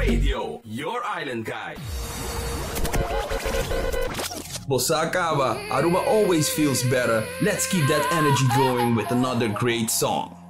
Radio, your island guide. Bossa acaba, Aruba always feels better. Let's keep that energy going with another great song.